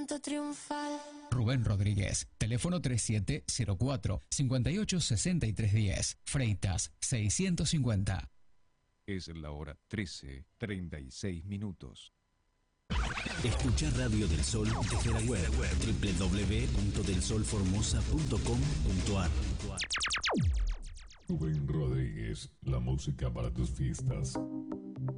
canto triunfal. Rubén Rodríguez, teléfono 3704-586310, Freitas 650. Es la hora 13:36. Escucha Radio del Sol desde la web www.delsolformosa.com.ar. Rubén Rodríguez, la música para tus fiestas.